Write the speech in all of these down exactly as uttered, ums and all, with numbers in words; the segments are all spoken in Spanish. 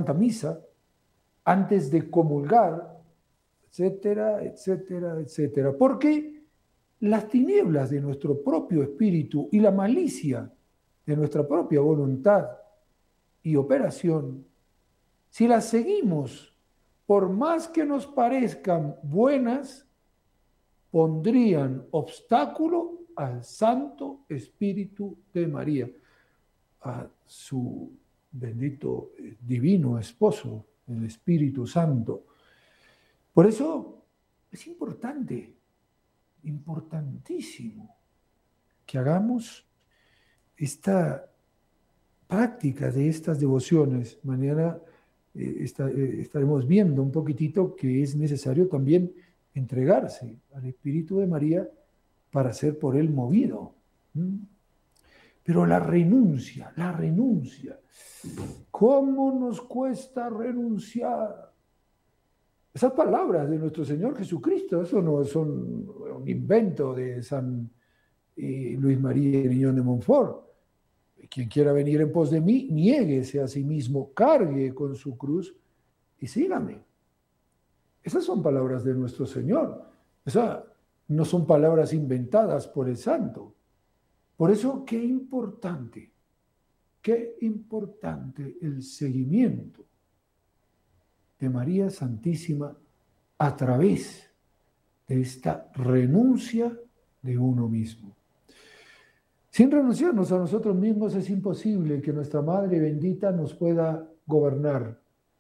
Misa, antes de comulgar, etcétera, etcétera, etcétera. Porque las tinieblas de nuestro propio espíritu y la malicia de nuestra propia voluntad y operación, si las seguimos, por más que nos parezcan buenas, pondrían obstáculo al Santo Espíritu de María, a su bendito eh, divino esposo, el Espíritu Santo. Por eso es importante, importantísimo, que hagamos esta práctica de estas devociones. Mañana eh, está, eh, estaremos viendo un poquitito que es necesario también entregarse al Espíritu de María para ser por él movido. ¿Mm? Pero la renuncia, la renuncia. ¿Cómo nos cuesta renunciar? Esas palabras de nuestro Señor Jesucristo, eso no son un invento de San eh, Luis María Griñón de Montfort. Quien quiera venir en pos de mí, niéguese a sí mismo, cargue con su cruz y sígame. Esas son palabras de nuestro Señor. Esas no son palabras inventadas por el santo. Por eso, qué importante, qué importante el seguimiento de María Santísima a través de esta renuncia de uno mismo. Sin renunciarnos a nosotros mismos es imposible que nuestra Madre bendita nos pueda gobernar.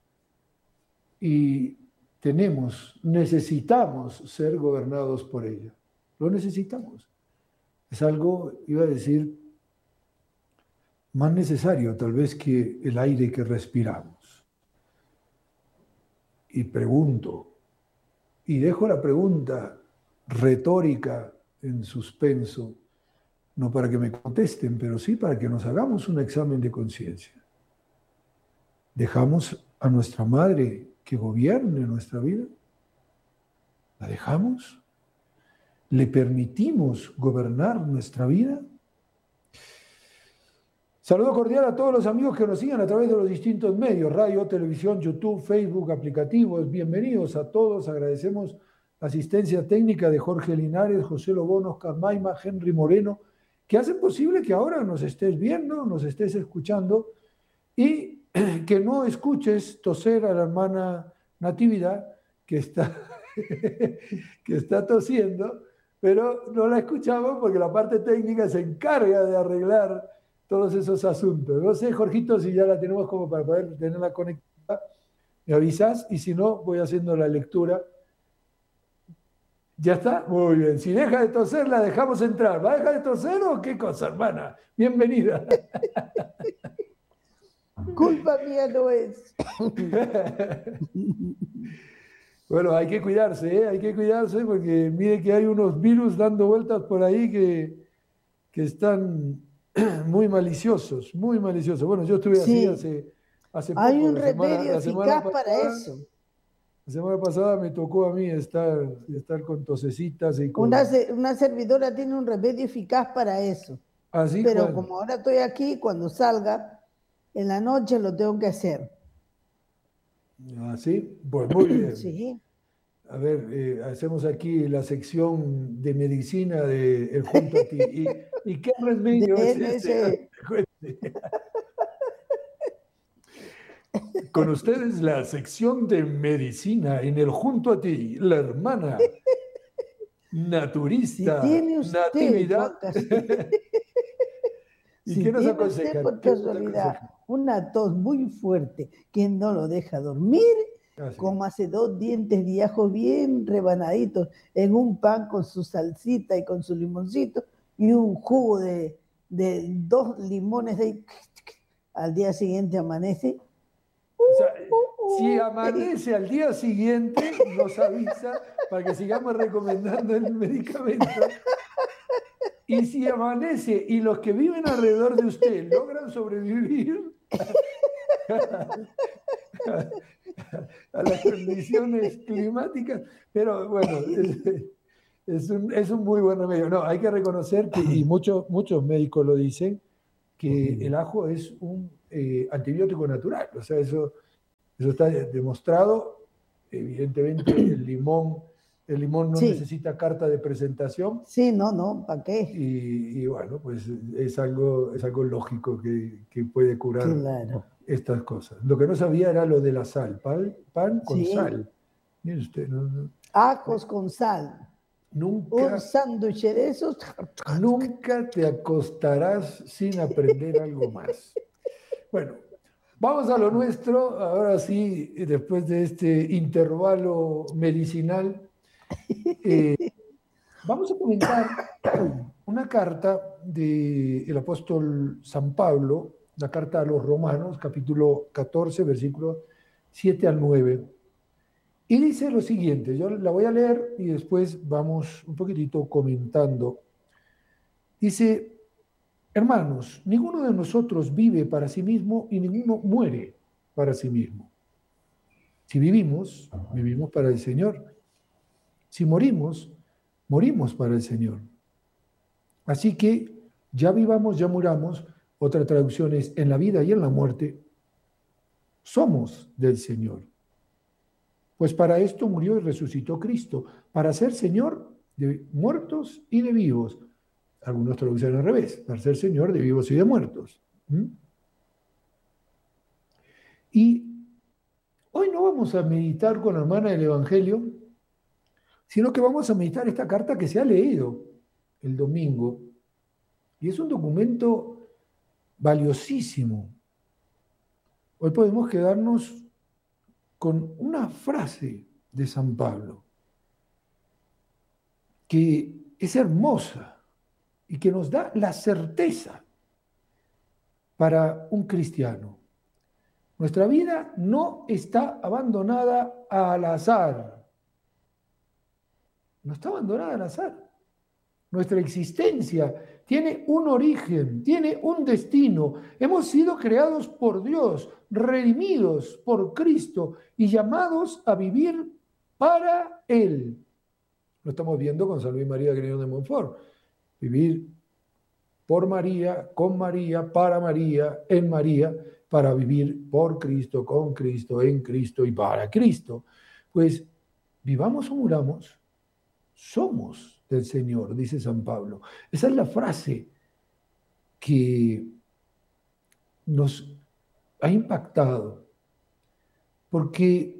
Y tenemos, necesitamos ser gobernados por ella. Lo necesitamos. Es algo, iba a decir, más necesario tal vez que el aire que respiramos. Y pregunto, y dejo la pregunta retórica en suspenso, no para que me contesten, pero sí para que nos hagamos un examen de conciencia. ¿Dejamos a nuestra Madre que gobierne nuestra vida? ¿La dejamos? ¿Le permitimos gobernar nuestra vida? Saludo cordial a todos los amigos que nos siguen a través de los distintos medios, radio, televisión, YouTube, Facebook, aplicativos. Bienvenidos a todos. Agradecemos la asistencia técnica de Jorge Linares, José Lobón, Oscar Maima, Henry Moreno, que hacen posible que ahora nos estés viendo, nos estés escuchando y que no escuches toser a la hermana Natividad, que está, que está tosiendo, pero no la escuchamos porque la parte técnica se encarga de arreglar todos esos asuntos. No sé, Jorgito, si ya la tenemos como para poder tenerla conectada, me avisas y si no, voy haciendo la lectura. ¿Ya está? Muy bien. Si deja de toser, la dejamos entrar. ¿Va a dejar de toser o qué cosa, hermana? Bienvenida. Culpa mía no es. Bueno, hay que cuidarse, ¿eh? Hay que cuidarse porque mire que hay unos virus dando vueltas por ahí que, que están muy maliciosos, muy maliciosos. Bueno, yo estuve así Sí. hace, hace poco. Hay un la semana- remedio la semana eficaz para pasada- eso. La semana pasada me tocó a mí estar, estar con tosecitas y con... Una, se- una servidora tiene un remedio eficaz para eso. ¿Así? Pero ¿Cuál? como ahora estoy aquí, cuando salga, en la noche lo tengo que hacer. ¿Así? Pues muy bien. Sí. A ver, eh, hacemos aquí la sección de medicina de El Junto a Ti. ¿Y, y qué remedio De es N S. ese? Con ustedes la sección de medicina en El Junto a Ti, la hermana Si naturista tiene usted, Natividad. por cas- ¿Y si qué nos tiene aconseja? usted por ¿Qué nos casualidad aconseja? una tos muy fuerte que no lo deja dormir, Ah, sí. como hace dos dientes de ajo bien rebanaditos en un pan con su salsita y con su limoncito y un jugo de, de dos limones de al día siguiente amanece. O sea, si amanece al día siguiente, nos avisa para que sigamos recomendando el medicamento. Y si amanece y los que viven alrededor de usted logran sobrevivir a las condiciones climáticas, pero bueno, es, es, un, es un muy buen remedio. No, hay que reconocer que, y muchos, muchos médicos lo dicen, que el ajo es un eh, antibiótico natural. O sea, eso Eso está demostrado. Evidentemente el limón, el limón no Sí. necesita carta de presentación. Sí, no, no, ¿para qué? Y, y bueno, pues es algo, es algo lógico que, que puede curar Claro. estas cosas. Lo que no sabía era lo de la sal, pan, pan con Sí. sal. Mire usted, no, no, Ajos con sal. Un nunca, sándwich de esos. nunca te acostarás sin aprender algo más. Bueno, vamos a lo nuestro, ahora sí, después de este intervalo medicinal. Eh, vamos a comentar una carta del apóstol San Pablo, la carta a los Romanos, capítulo catorce, versículos siete al nueve. Y dice lo siguiente, yo la voy a leer y después vamos un poquitito comentando. Dice: hermanos, ninguno de nosotros vive para sí mismo y ninguno muere para sí mismo. Si vivimos, vivimos para el Señor. Si morimos, morimos para el Señor. Así que ya vivamos, ya muramos, otra traducción es en la vida y en la muerte, somos del Señor. Pues para esto murió y resucitó Cristo, para ser Señor de muertos y de vivos. Algunos traducen al revés, para ser Señor de vivos y de muertos. ¿Mm? Y hoy no vamos a meditar con la hermana del Evangelio, sino que vamos a meditar esta carta que se ha leído el domingo. Y es un documento valiosísimo. Hoy podemos quedarnos con una frase de San Pablo, que es hermosa y que nos da la certeza para un cristiano. Nuestra vida no está abandonada al azar. No está abandonada al azar. Nuestra existencia tiene un origen, tiene un destino. Hemos sido creados por Dios, redimidos por Cristo y llamados a vivir para Él. Lo estamos viendo con San Luis María Griñón de Montfort. Vivir por María, con María, para María, en María, para vivir por Cristo, con Cristo, en Cristo y para Cristo. Pues vivamos o muramos, somos del Señor, dice San Pablo. Esa es la frase que nos ha impactado, porque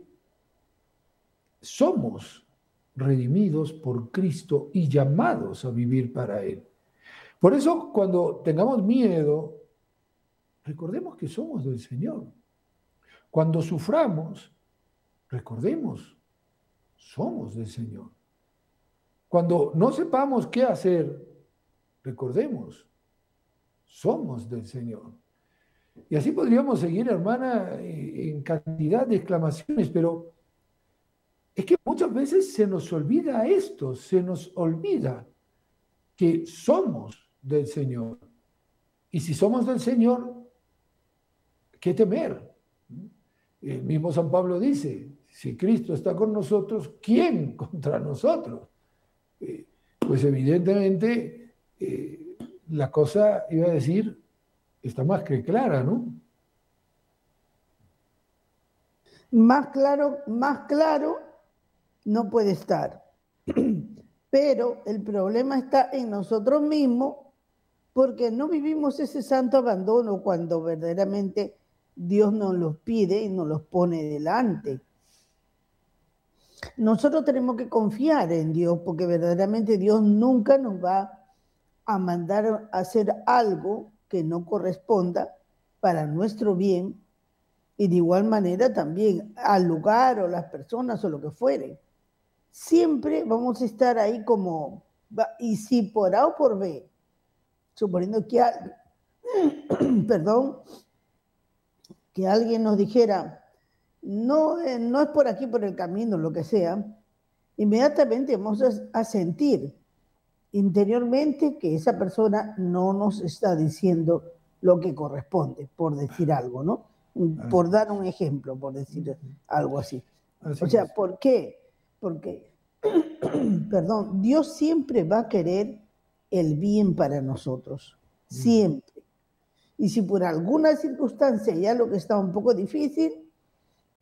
somos redimidos por Cristo y llamados a vivir para Él. Por eso, cuando tengamos miedo, recordemos que somos del Señor. Cuando suframos, recordemos, somos del Señor. Cuando no sepamos qué hacer, recordemos, somos del Señor. Y así podríamos seguir, hermana, en cantidad de exclamaciones, pero es que muchas veces se nos olvida esto, se nos olvida que somos del Señor. Y si somos del Señor, ¿qué temer? El mismo San Pablo dice, si Cristo está con nosotros, ¿quién contra nosotros? Eh, pues evidentemente eh, la cosa, iba a decir, está más que clara, ¿no? Más claro, más claro no puede estar. Pero el problema está en nosotros mismos porque no vivimos ese santo abandono cuando verdaderamente Dios nos los pide y nos los pone delante. Nosotros tenemos que confiar en Dios porque verdaderamente Dios nunca nos va a mandar a hacer algo que no corresponda para nuestro bien y de igual manera también al lugar o las personas o lo que fuere. Siempre vamos a estar ahí como, y si por A o por B, suponiendo que, perdón, que alguien nos dijera, no, no es por aquí, por el camino, lo que sea, inmediatamente vamos a, a sentir interiormente que esa persona no nos está diciendo lo que corresponde, por decir algo, ¿no? Por dar un ejemplo, por decir algo así. Así o sea, es. ¿por qué? Porque, perdón, Dios siempre va a querer el bien para nosotros, siempre. Y si por alguna circunstancia ya lo que está un poco difícil,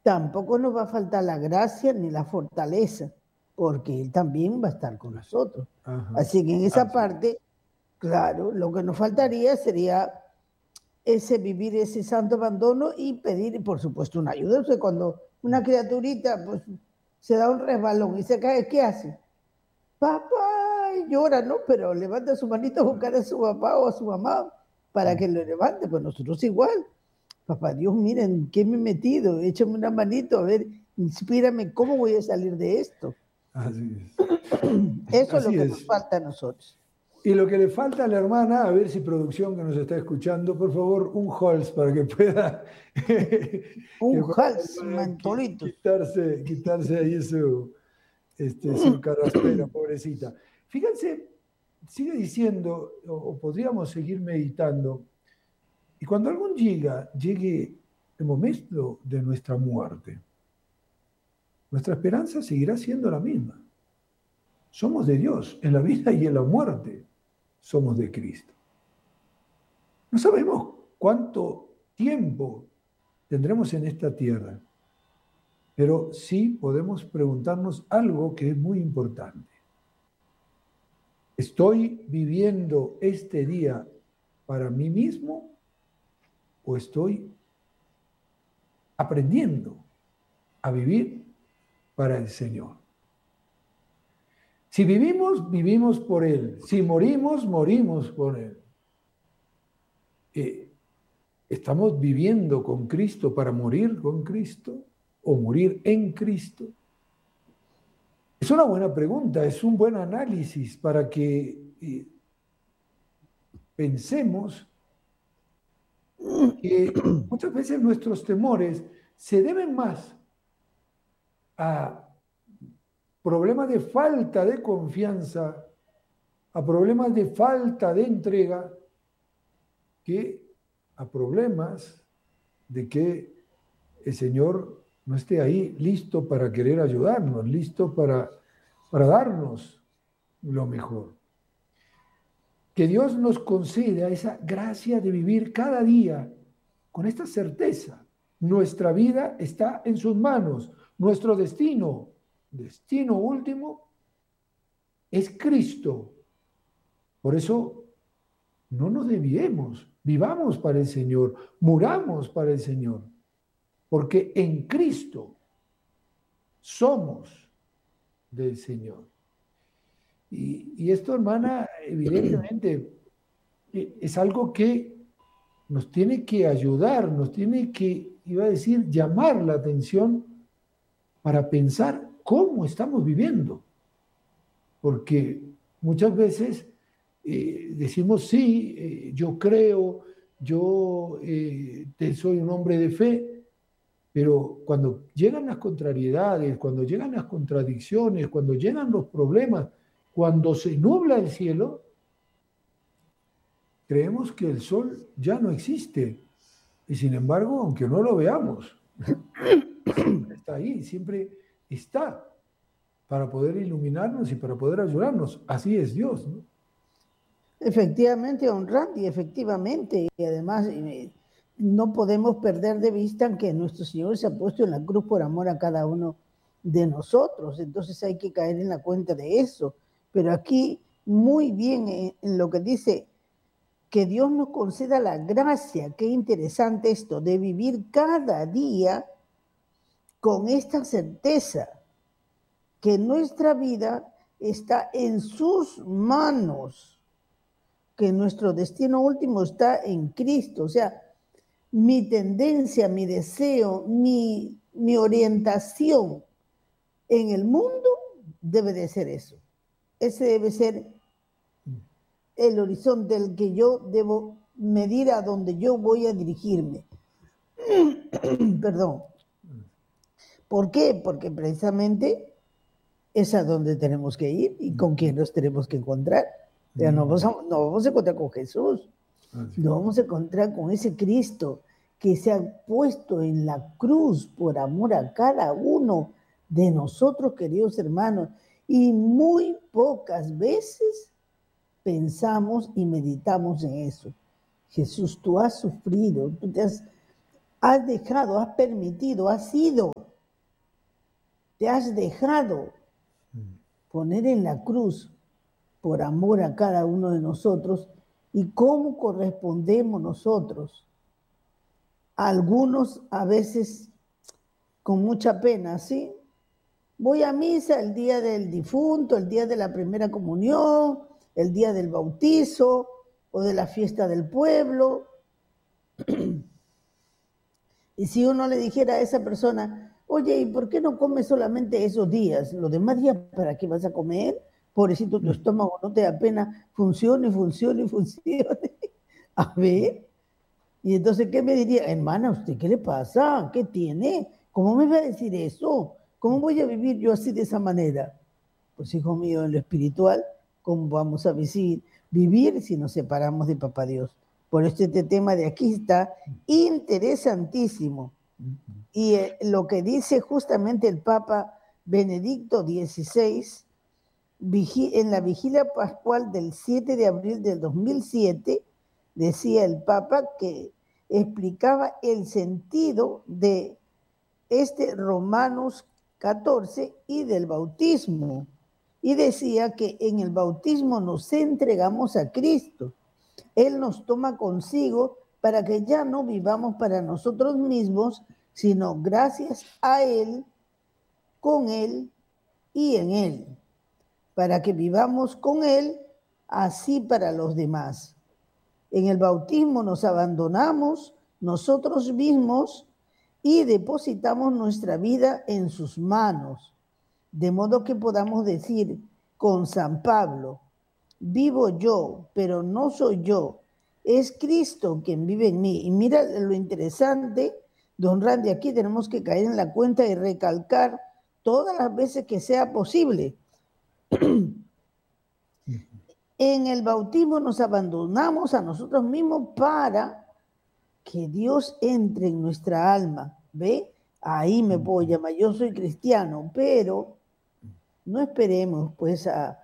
tampoco nos va a faltar la gracia ni la fortaleza, porque Él también va a estar con nosotros. Ajá. Así que en esa Así. parte, claro, lo que nos faltaría sería ese vivir ese santo abandono y pedir, por supuesto, una ayuda. O sea, cuando una criaturita pues, se da un resbalón y se cae, ¿qué hace? Papá, y llora, ¿no? Pero levanta su manito a buscar a su papá o a su mamá para que lo levante. Pues nosotros igual. Papá Dios, miren, ¿qué me he metido? Échame una manito, a ver, inspírame, ¿cómo voy a salir de esto? Así es. Eso Así es lo que es. nos falta a nosotros. Y lo que le falta a la hermana, a ver si producción que nos está escuchando, por favor, un Halls para que pueda... un Halls, mentolito. Quitarse, quitarse ahí su, este, su carraspera, pobrecita. Fíjense, sigue diciendo, o, o podríamos seguir meditando, y cuando algún llega, llegue el momento de nuestra muerte, nuestra esperanza seguirá siendo la misma. Somos de Dios, en la vida y en la muerte somos de Cristo. No sabemos cuánto tiempo tendremos en esta tierra, pero sí podemos preguntarnos algo que es muy importante. ¿Estoy viviendo este día para mí mismo o estoy aprendiendo a vivir para el Señor? Si vivimos, vivimos por Él. Si morimos, morimos por Él. Eh, ¿Estamos viviendo con Cristo para morir con Cristo o morir en Cristo? Es una buena pregunta, es un buen análisis para que eh, pensemos que muchas veces nuestros temores se deben más a problemas de falta de confianza, a problemas de falta de entrega, que a problemas de que el Señor no esté ahí listo para querer ayudarnos, listo para, para darnos lo mejor. Que Dios nos conceda esa gracia de vivir cada día con esta certeza. Nuestra vida está en sus manos, nuestro destino, destino último, es Cristo. Por eso no nos desviemos, vivamos para el Señor, muramos para el Señor, porque en Cristo somos del Señor. Y, y esto, hermana, evidentemente es algo que nos tiene que ayudar, nos tiene que, iba a decir, llamar la atención para pensar cómo estamos viviendo. Porque muchas veces eh, decimos, sí, eh, yo creo, yo eh, soy un hombre de fe, pero cuando llegan las contrariedades, cuando llegan las contradicciones, cuando llegan los problemas, cuando se nubla el cielo, creemos que el sol ya no existe. Y sin embargo, aunque no lo veamos, siempre está ahí, siempre está para poder iluminarnos y para poder ayudarnos. Así es Dios, ¿no? Efectivamente, don Randy, efectivamente. Y además, no podemos perder de vista que nuestro Señor se ha puesto en la cruz por amor a cada uno de nosotros. Entonces hay que caer en la cuenta de eso. Pero aquí, muy bien en lo que dice, que Dios nos conceda la gracia, qué interesante esto, de vivir cada día con esta certeza, que nuestra vida está en sus manos, que nuestro destino último está en Cristo. O sea, mi tendencia, mi deseo, mi, mi orientación en el mundo debe de ser eso. Ese debe ser el horizonte del que yo debo medir a donde yo voy a dirigirme. Perdón. ¿Por qué? Porque precisamente es a donde tenemos que ir y con quién nos tenemos que encontrar. O sea, no, vamos a, no vamos a encontrar con Jesús, nos vamos a encontrar con ese Cristo que se ha puesto en la cruz por amor a cada uno de nosotros, queridos hermanos, y muy pocas veces pensamos y meditamos en eso. Jesús, tú has sufrido, tú te has has dejado, has permitido, has sido, te has dejado poner en la cruz por amor a cada uno de nosotros y cómo correspondemos nosotros. Algunos a veces con mucha pena, ¿sí? Voy a misa el día del difunto, el día de la primera comunión, el día del bautizo o de la fiesta del pueblo. Y si uno le dijera a esa persona, oye, ¿y por qué no comes solamente esos días? ¿Los demás días para qué vas a comer? Pobrecito, tu estómago no te da pena, funcione, funcione, funcione. A ver. Y entonces, ¿qué me diría? Hermana, ¿usted qué le pasa? ¿Qué tiene? ¿Cómo me va a decir eso? ¿Cómo voy a vivir yo así de esa manera? Pues, hijo mío, en lo espiritual, ¿cómo vamos a vivir, vivir si nos separamos de Papá Dios? Por eso este tema de aquí está interesantísimo. Y eh, lo que dice justamente el Papa Benedicto dieciséis, en la vigilia pascual del siete de abril del dos mil siete, decía el Papa que explicaba el sentido de este Romanos catorce y del bautismo. Y decía que en el bautismo nos entregamos a Cristo. Él nos toma consigo para que ya no vivamos para nosotros mismos, sino gracias a Él, con Él y en Él, para que vivamos con Él, así para los demás. En el bautismo nos abandonamos nosotros mismos y depositamos nuestra vida en sus manos, de modo que podamos decir con San Pablo, vivo yo, pero no soy yo, es Cristo quien vive en mí. Y mira lo interesante, don Randy, aquí tenemos que caer en la cuenta y recalcar todas las veces que sea posible. En el bautismo nos abandonamos a nosotros mismos para que Dios entre en nuestra alma. ¿Ve? Ahí me puedo llamar, yo soy cristiano, pero no esperemos pues a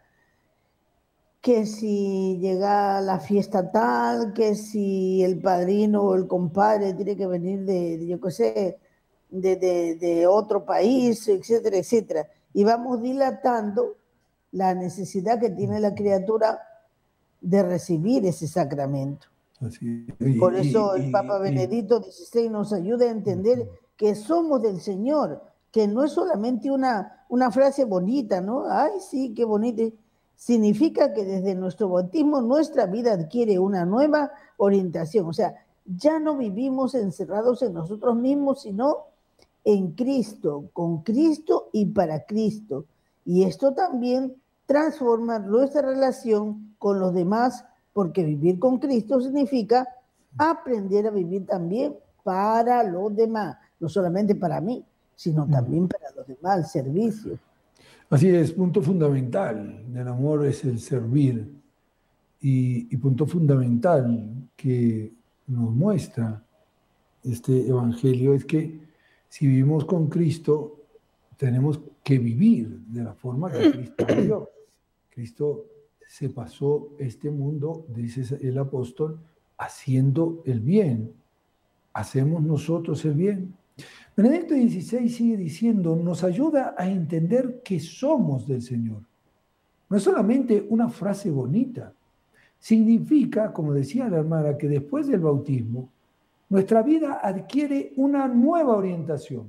que si llega la fiesta tal, que si el padrino o el compadre tiene que venir de, de yo qué sé, de, de, de otro país, etcétera, etcétera. Y vamos dilatando la necesidad que tiene la criatura de recibir ese sacramento. Así, y, Por eso y, el Papa y, Benedicto dieciséis nos ayuda a entender uh-huh. que somos del Señor, que no es solamente una, una frase bonita, ¿no? Ay, sí, qué bonita. Significa que desde nuestro bautismo nuestra vida adquiere una nueva orientación. O sea, ya no vivimos encerrados en nosotros mismos, sino en Cristo, con Cristo y para Cristo. Y esto también transforma nuestra relación con los demás, porque vivir con Cristo significa aprender a vivir también para los demás, no solamente para mí, sino también para los demás, el servicio. Así es, punto fundamental del amor es el servir y, y punto fundamental que nos muestra este evangelio es que si vivimos con Cristo tenemos que vivir de la forma que Cristo vivió. Cristo se pasó este mundo, dice el apóstol, haciendo el bien. ¿Hacemos nosotros el bien? Benedicto dieciséis sigue diciendo, nos ayuda a entender que somos del Señor. No es solamente una frase bonita, significa, como decía la hermana, que después del bautismo, nuestra vida adquiere una nueva orientación.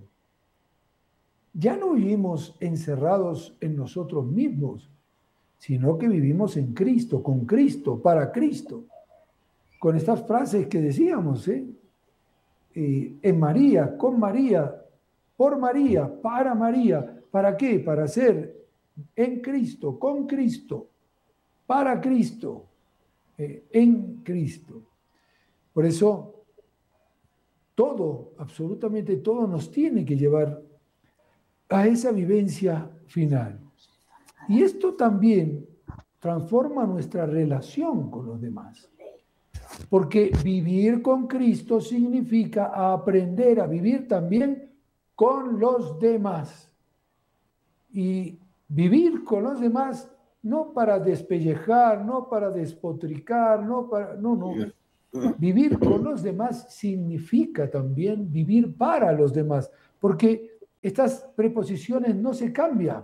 Ya no vivimos encerrados en nosotros mismos, sino que vivimos en Cristo, con Cristo, para Cristo. Con estas frases que decíamos, ¿eh? Eh, en María, con María, por María, para María. ¿Para qué? Para ser en Cristo, con Cristo, para Cristo, eh, en Cristo. Por eso, todo, absolutamente todo nos tiene que llevar a esa vivencia final. Y esto también transforma nuestra relación con los demás. Porque vivir con Cristo significa aprender a vivir también con los demás. Y vivir con los demás no para despellejar, no para despotricar, no para... No, no. Vivir con los demás significa también vivir para los demás, porque estas preposiciones no se cambian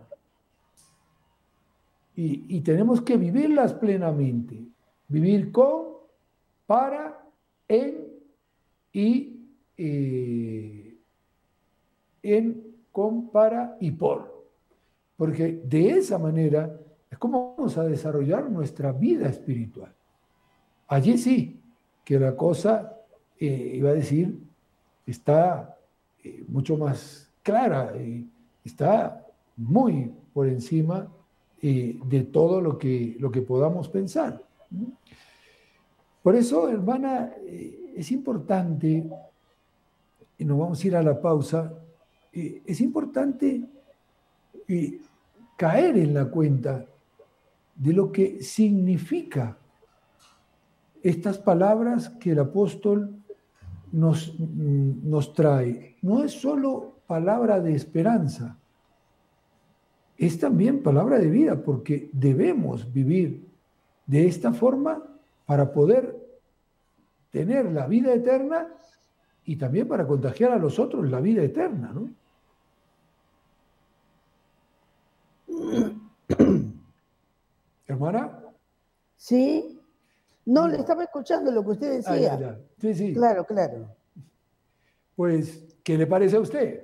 y, y tenemos que vivirlas plenamente. Vivir con, para, en y eh, en, con, para y por. Porque de esa manera es como vamos a desarrollar nuestra vida espiritual. Allí sí, que la cosa, eh, iba a decir, está eh, mucho más clara, eh, está muy por encima eh, de todo lo que, lo que podamos pensar. Por eso, hermana, eh, es importante, y nos vamos a ir a la pausa, eh, es importante eh, caer en la cuenta de lo que significa estas palabras que el apóstol nos, nos trae. No es solo palabra de esperanza, es también palabra de vida, porque debemos vivir de esta forma para poder tener la vida eterna y también para contagiar a los otros la vida eterna, ¿no? ¿Hermana? Sí. No, le estaba escuchando lo que usted decía. Ah, ya, ya. Sí, sí. Claro, claro. Pues, ¿qué le parece a usted?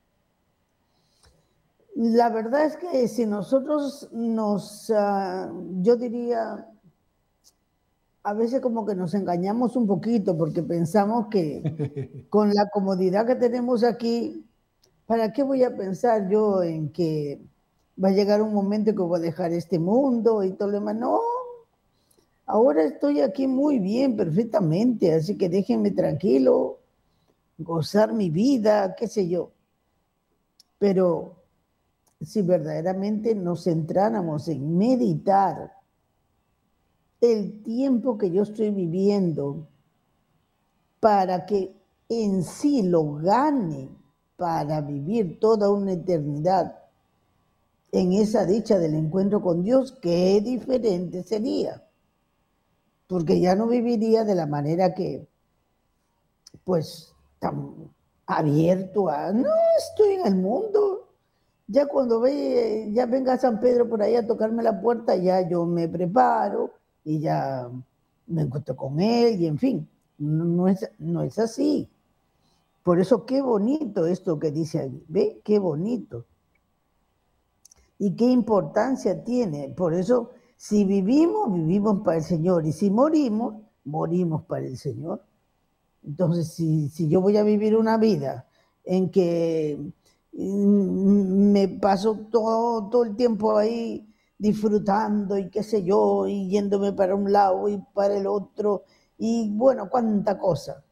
La verdad es que si nosotros nos, uh, yo diría, a veces como que nos engañamos un poquito porque pensamos que con la comodidad que tenemos aquí, ¿para qué voy a pensar yo en que va a llegar un momento que voy a dejar este mundo y todo lo demás? No, ahora estoy aquí muy bien, perfectamente, así que déjenme tranquilo, gozar mi vida, qué sé yo. Pero si verdaderamente nos centráramos en meditar el tiempo que yo estoy viviendo para que en sí lo gane para vivir toda una eternidad en esa dicha del encuentro con Dios, qué diferente sería. Porque ya no viviría de la manera que, pues, tan abierto a, no, estoy en el mundo. Ya cuando ve, ya venga San Pedro por ahí a tocarme la puerta, ya yo me preparo y ya me encuentro con él y en fin, no, no, es, no es así. Por eso qué bonito esto que dice ahí, ¿ve? Qué bonito. Y qué importancia tiene. Por eso, si vivimos, vivimos para el Señor. Y si morimos, morimos para el Señor. Entonces, si, si yo voy a vivir una vida en que me paso todo, todo el tiempo ahí disfrutando y qué sé yo, y yéndome para un lado y para el otro, y bueno, cuánta cosa.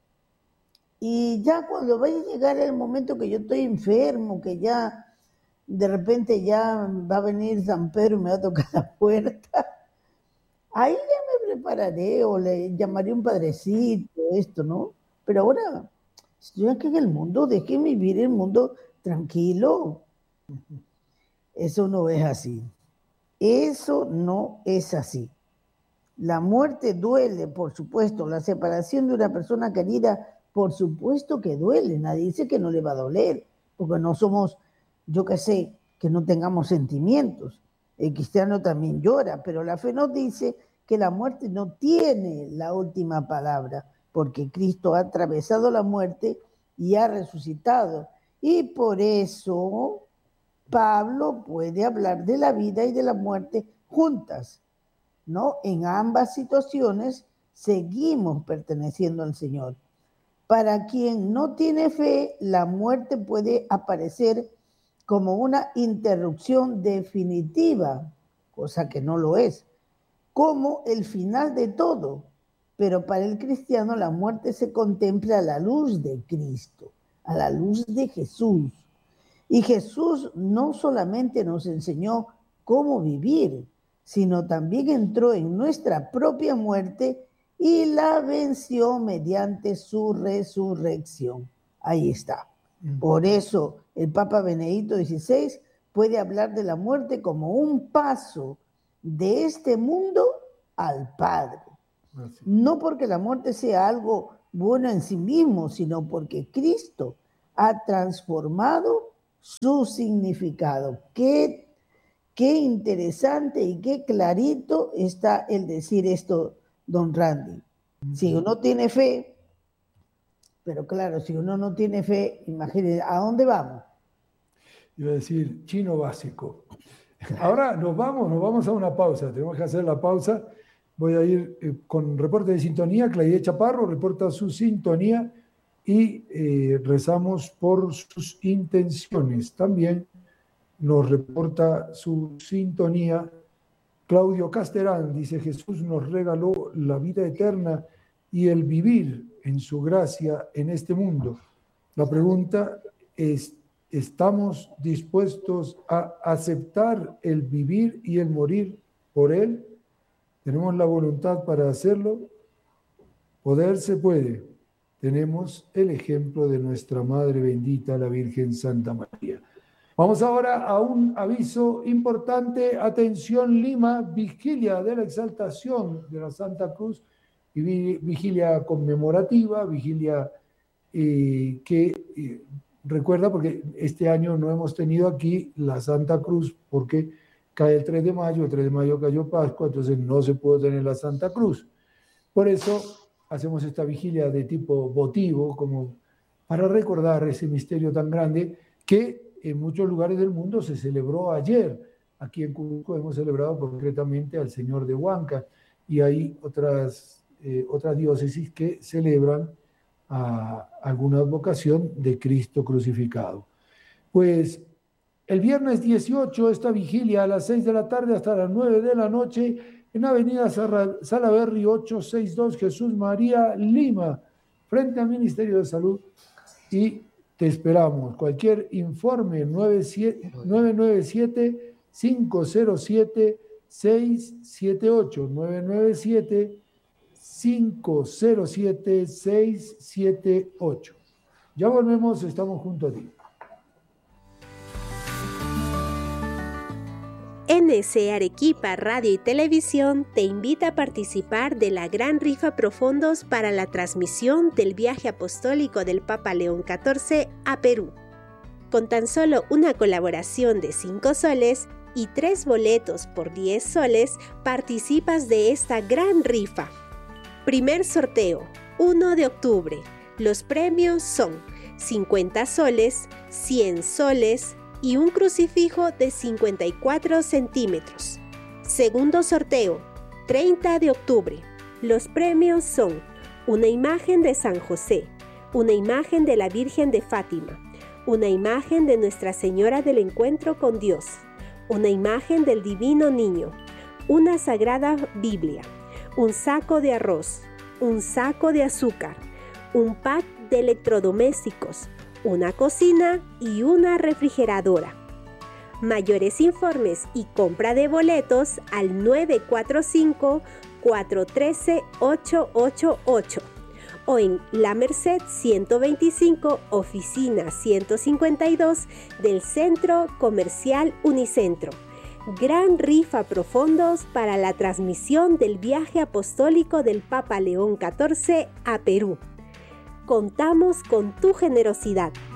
Y ya cuando vaya a llegar el momento que yo estoy enfermo, que ya de repente ya va a venir San Pedro y me va a tocar la puerta, ahí ya me prepararé o le llamaré un padrecito, esto, ¿no? Pero ahora, estoy aquí en el mundo, déjenme vivir el mundo tranquilo. Eso no es así. Eso no es así. La muerte duele, por supuesto. La separación de una persona querida, por supuesto que duele. Nadie dice que no le va a doler, porque no somos, yo qué sé, que no tengamos sentimientos. El cristiano también llora, pero la fe nos dice que la muerte no tiene la última palabra, porque Cristo ha atravesado la muerte y ha resucitado. Y por eso Pablo puede hablar de la vida y de la muerte juntas, ¿no? En ambas situaciones seguimos perteneciendo al Señor. Para quien no tiene fe, la muerte puede aparecer como una interrupción definitiva, cosa que no lo es, como el final de todo. Pero para el cristiano la muerte se contempla a la luz de Cristo, a la luz de Jesús. Y Jesús no solamente nos enseñó cómo vivir, sino también entró en nuestra propia muerte y la venció mediante su resurrección. Ahí está. Por eso el Papa Benedicto dieciséis puede hablar de la muerte como un paso de este mundo al Padre. Así. No porque la muerte sea algo bueno en sí mismo, sino porque Cristo ha transformado su significado. Qué, qué interesante y qué clarito está el decir esto, don Randy. Si uno tiene fe, pero claro, si uno no tiene fe, imagínense, ¿a dónde vamos? Iba a decir chino básico. Ahora nos vamos, nos vamos a una pausa. Tenemos que hacer la pausa. Voy a ir eh, con reporte de sintonía. Claudia Chaparro reporta su sintonía y eh, rezamos por sus intenciones. También nos reporta su sintonía Claudio Casterán. Dice: Jesús nos regaló la vida eterna y el vivir en su gracia en este mundo. La pregunta es: ¿estamos dispuestos a aceptar el vivir y el morir por Él? ¿Tenemos la voluntad para hacerlo? Poder se puede. Tenemos el ejemplo de nuestra Madre bendita, la Virgen Santa María. Vamos ahora a un aviso importante. Atención Lima, vigilia de la exaltación de la Santa Cruz y vigilia conmemorativa, vigilia eh, que... Eh, recuerda, porque este año no hemos tenido aquí la Santa Cruz porque cae el tres de mayo, el tres de mayo cayó Pascua, entonces no se puede tener la Santa Cruz. Por eso hacemos esta vigilia de tipo votivo, como para recordar ese misterio tan grande que en muchos lugares del mundo se celebró ayer. Aquí en Cusco hemos celebrado concretamente al Señor de Huanca y hay otras, eh, otras diócesis que celebran a alguna advocación de Cristo crucificado. Pues el viernes dieciocho, esta vigilia a las seis de la tarde hasta las nueve de la noche en Avenida Salaberry ochocientos sesenta y dos, Jesús María, Lima, frente al Ministerio de Salud, y te esperamos. Cualquier informe nueve nueve siete, cinco cero siete, seis siete ocho, nueve nueve siete, cinco cero siete, seis siete ocho. Ya volvemos, estamos junto a ti. N C Arequipa Radio y Televisión te invita a participar de la gran rifa Profondos para la transmisión del viaje apostólico del Papa León catorce a Perú. Con tan solo una colaboración de cinco soles y tres boletos por diez soles, participas de esta gran rifa. Primer sorteo, uno de octubre. Los premios son cincuenta soles, cien soles y un crucifijo de cincuenta y cuatro centímetros. Segundo sorteo, treinta de octubre. Los premios son una imagen de San José, una imagen de la Virgen de Fátima, una imagen de Nuestra Señora del Encuentro con Dios, una imagen del Divino Niño, una Sagrada Biblia, un saco de arroz, un saco de azúcar, un pack de electrodomésticos, una cocina y una refrigeradora. Mayores informes y compra de boletos al nueve cuatro cinco, cuatro uno tres, ocho ocho ocho o en La Merced ciento veinticinco, oficina ciento cincuenta y dos del Centro Comercial Unicentro. Gran rifa Profondos para la transmisión del viaje apostólico del Papa León catorce a Perú. Contamos con tu generosidad.